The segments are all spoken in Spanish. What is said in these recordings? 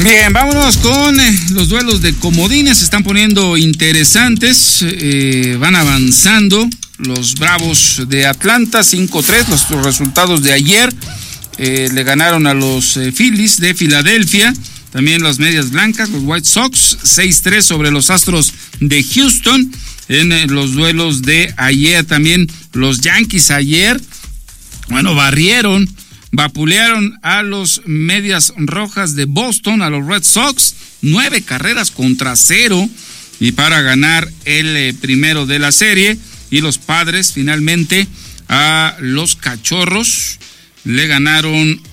Bien, vámonos con los duelos de comodines. Se están poniendo interesantes. Van avanzando los Bravos de Atlanta 5-3. Los resultados de ayer le ganaron a los Phillies de Filadelfia. También las Medias Blancas, los White Sox 6-3 sobre los Astros de Houston. En los duelos de ayer también los Yankees ayer, vapulearon a los Medias Rojas de Boston, a los Red Sox, 9-0 y para ganar el primero de la serie. Y los Padres finalmente a los Cachorros le ganaron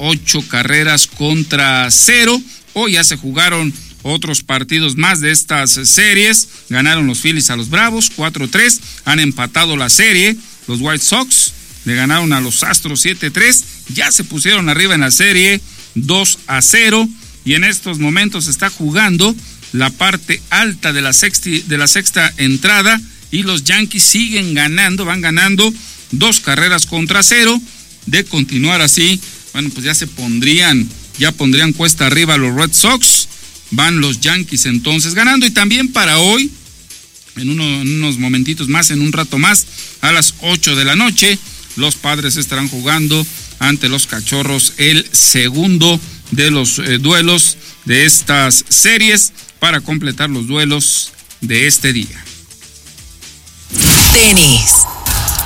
8-0. Hoy ya se jugaron otros partidos más de estas series. Ganaron los Phillies a los Bravos 4-3, han empatado la serie. Los White Sox le ganaron a los Astros 7-3, ya se pusieron arriba en la serie 2-0 y en estos momentos se está jugando la parte alta de la sexta entrada y los Yankees siguen ganando, van ganando 2-0. De continuar así, pues ya pondrían cuesta arriba los Red Sox. Van los Yankees entonces ganando. Y también para hoy, en unos momentitos más, en un rato más, a las 8 de la noche, los Padres estarán jugando ante los Cachorros el segundo de los duelos de estas series para completar los duelos de este día. Tenis.